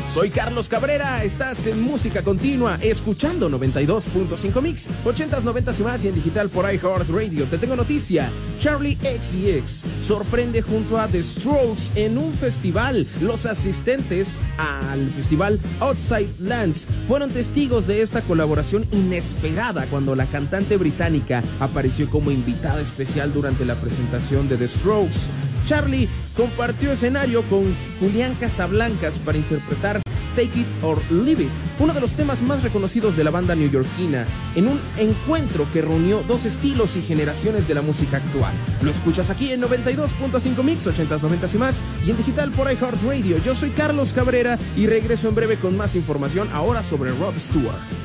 Soy Carlos Cabrera, estás en Música Continua, escuchando 92.5 Mix, 80s, 90s y más, y en digital por iHeartRadio. Te tengo noticia: Charli XCX sorprende junto a The Strokes en un festival. Los asistentes al festival Outside Lands fueron testigos de esta colaboración inesperada cuando la cantante británica apareció como invitada especial durante la presentación de The Strokes. Charli compartió escenario con Julián Casablancas para interpretar Take It or Leave It, uno de los temas más reconocidos de la banda neoyorquina, en un encuentro que reunió dos estilos y generaciones de la música actual. Lo escuchas aquí en 92.5 Mix, 80s, 90s y más, y en digital por iHeartRadio. Yo soy Carlos Cabrera y regreso en breve con más información ahora sobre Rod Stewart.